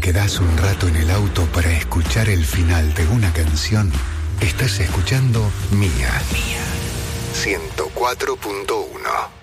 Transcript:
quedás un rato en el auto para escuchar el final de una canción, estás escuchando Mía. 104.1.